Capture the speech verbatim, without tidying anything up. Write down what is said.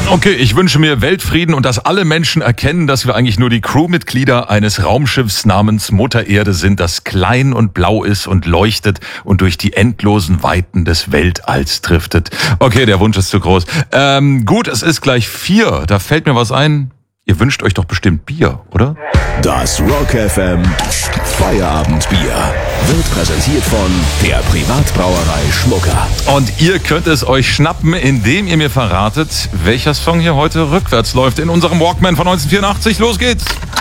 Okay, ich wünsche mir Weltfrieden und dass alle Menschen erkennen, dass wir eigentlich nur die Crewmitglieder eines Raumschiffs namens Mutter Erde sind, das klein und blau ist und leuchtet und durch die endlosen Weiten des Weltalls driftet. Okay, der Wunsch ist zu groß. Ähm, gut, es ist gleich vier. Da fällt mir was ein. Ihr wünscht euch doch bestimmt Bier, oder? Das Rock F M Feierabendbier wird präsentiert von der Privatbrauerei Schmucker. Und ihr könnt es euch schnappen, indem ihr mir verratet, welcher Song hier heute rückwärts läuft in unserem Walkman von neunzehnhundertvierundachtzig. Los geht's!